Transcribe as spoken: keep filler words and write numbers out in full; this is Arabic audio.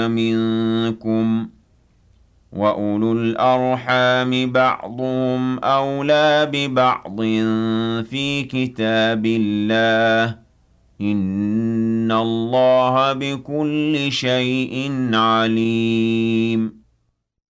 مِنكُمْ وَأُولُو الْأَرْحَامِ بَعْضُهُمْ أَوْلَىٰ بِبَعْضٍ فِي كِتَابِ اللَّهِ ۗ إِنَّ اللَّهَ بِكُلِّ شَيْءٍ عَلِيمٌ